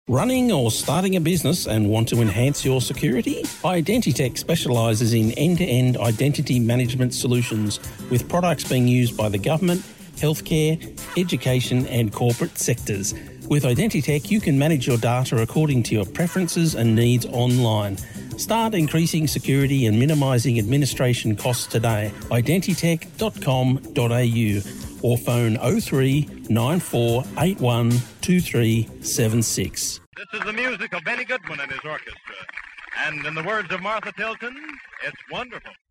Running or starting a business and want to enhance your security? Identitech specialises in end-to-end identity management solutions with products being used by the government, healthcare, education and corporate sectors. With Identitech, you can manage your data according to your preferences and needs online. Start increasing security and minimising administration costs today. Identitech.com.au or phone 03 9481 2376. This is the music of Benny Goodman and his orchestra. And in the words of Martha Tilton, it's wonderful.